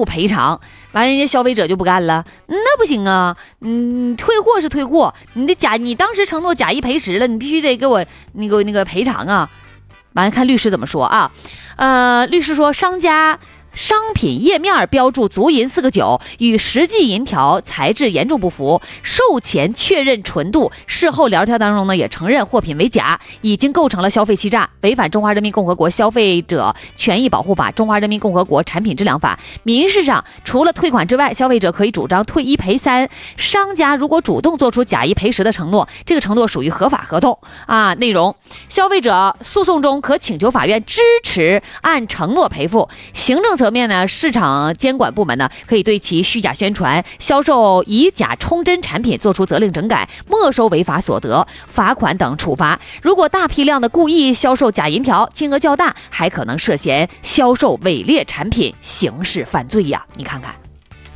度赔偿。完人家消费者就不干了，那不行啊，退货是退货，你当时承诺假一赔十了，你必须得给我那个赔偿啊。完了看律师怎么说啊？律师说商家商品页面标注足银4个9，与实际银条材质严重不符，售前确认纯度，事后聊天当中呢也承认货品为假，已经构成了消费欺诈，违反中华人民共和国消费者权益保护法、中华人民共和国产品质量法。民事上除了退款之外，消费者可以主张退1赔3。商家如果主动做出假一赔十的承诺，这个承诺属于合法合同啊。内容，消费者诉讼中可请求法院支持按承诺赔付。行政层面呢，市场监管部门呢可以对其虚假宣传、销售以假充真产品作出责令整改，没收违法所得、罚款等处罚。如果大批量的故意销售假银条，金额较大，还可能涉嫌销售伪劣产品，刑事犯罪呀！你看看。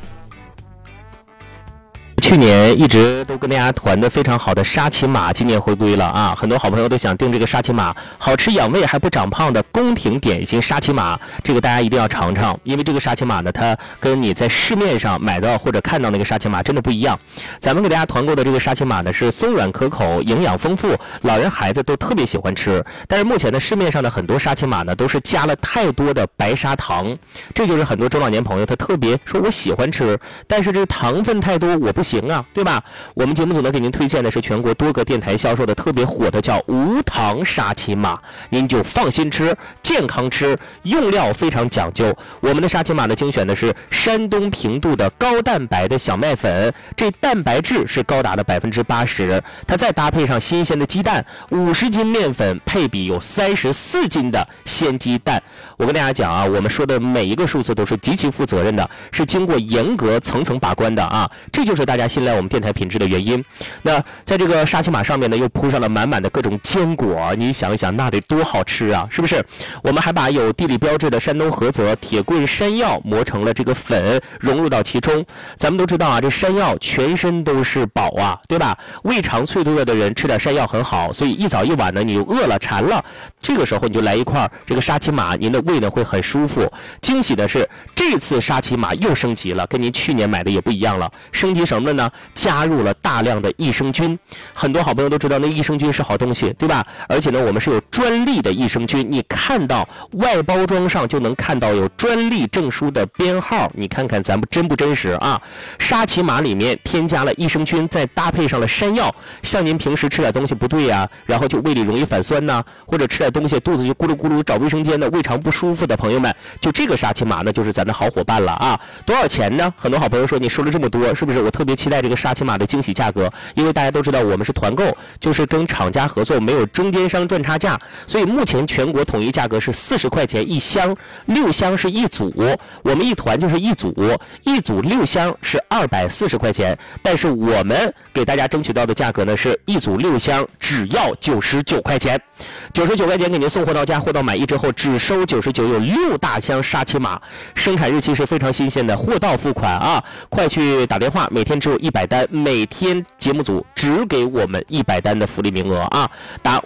去年一直都跟大家团的非常好的沙琪玛今年回归了啊，很多好朋友都想订这个沙琪玛，好吃养胃还不长胖的宫廷点心沙琪玛，这个大家一定要尝尝，因为这个沙琪玛呢，它跟你在市面上买到或者看到那个沙琪玛真的不一样。咱们给大家团购的这个沙琪玛呢是松软可口，营养丰富，老人孩子都特别喜欢吃。但是目前的市面上的很多沙琪玛呢都是加了太多的白砂糖，这就是很多中老年朋友他特别说我喜欢吃，但是这糖分太多我不行啊，对吧？我们节目组呢给您推荐的是全国多个电台销售的特别火的叫无糖沙琪玛，您就放心吃，健康吃，用料非常讲究。我们的沙琪玛呢精选的是山东平度的高蛋白的小麦粉，这蛋白质是高达的80%，它再搭配上新鲜的鸡蛋，50斤面粉配比有34斤的鲜鸡蛋。我跟大家讲啊，我们说的每一个数字都是极其负责任的，是经过严格层层把关的啊，这就是大家信赖我们电台品质的原因。那在这个沙琪玛上面呢，又铺上了满满的各种坚果，你想一想那得多好吃啊，是不是？我们还把有地理标志的山东菏泽铁棍山药磨成了这个粉，融入到其中。咱们都知道啊，这山药全身都是宝啊，对吧？胃肠脆弱的人吃点山药很好，所以一早一晚呢，你又饿了馋了，这个时候你就来一块这个沙琪玛，您的胃呢会很舒服。惊喜的是，这次沙琪玛又升级了，跟您去年买的也不一样了。升级什么呢？加入了大量的益生菌。很多好朋友都知道那益生菌是好东西，对吧？而且呢，我们是有专利的益生菌，你看到外包装上就能看到有专利证书的编号，你看看咱们真不真实啊？沙琪玛里面添加了益生菌，再搭配上了山药，像您平时吃点东西不对啊，然后就胃里容易反酸呐，或者吃点东西肚子就咕噜咕噜找卫生间的胃肠不舒服的朋友们，就这个沙琪玛呢就是咱的好伙伴了啊！多少钱呢？很多好朋友说你说了这么多，是不是？我特别期待这个沙琪玛的惊喜价格，因为大家都知道我们是团购，就是跟厂家合作，没有中间商赚差价，所以目前全国统一价格是40块钱一箱，6箱是一组，我们一团就是一组，一组6箱是240块钱，但是我们给大家争取到的价格呢是一组6箱只要99块钱，99块钱给您送货到家，货到满意之后只收99，有6大箱沙琪玛，生产日期是非常新鲜的，货到付款啊，快去打电话，每天只有100单，每天节目组只给我们100单的福利名额啊，打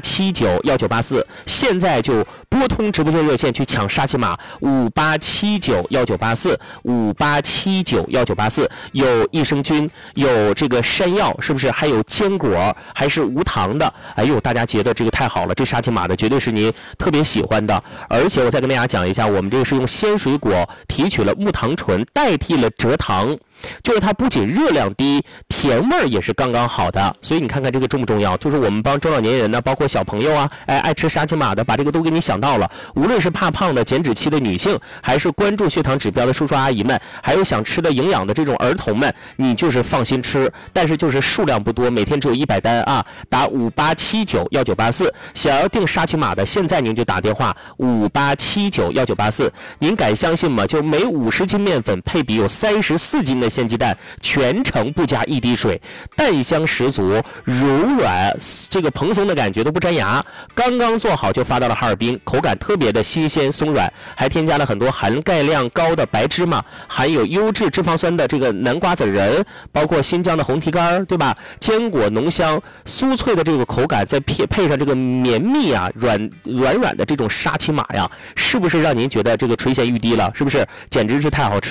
58791984，现在就拨通直播间热线去抢沙琪玛，58791984，58791984，有益生菌，有这个山药，是不是？还有坚果，还是无糖的。哎呦，大家觉得这个太好了，这沙琪玛的绝对是您特别喜欢的。而且我再跟大家讲一下，我们这个是用鲜水果提取了木糖醇代替了蔗糖，就是它不仅热量低，甜味也是刚刚好的。所以你看看这个重不重要？就是我们帮中老年人呢，包括小朋友啊，爱吃沙琪玛的，把这个都给你想到了。无论是怕胖的减脂期的女性，还是关注血糖指标的叔叔阿姨们，还有想吃的营养的这种儿童们，你就是放心吃。但是就是数量不多，每天只有100单啊，打58791984，想要订沙琪玛的，现在您就打电话58791984。您敢相信吗？就每50斤面粉配比有34斤的鲜鸡蛋，全程不加一滴水，蛋香十足，柔软，这个蓬松的感觉都不粘牙。刚刚做好就发到了哈尔滨，口感特别的新鲜松软，还添加了很多含钙量高的白芝麻，含有优质脂肪酸的这个南瓜子仁，包括新疆的红提干，对吧？坚果浓香酥脆的这个口感，再配上这个绵密啊软软的这种沙琪玛呀，是不是让您觉得这个垂涎欲滴了？是不是？简直是太好吃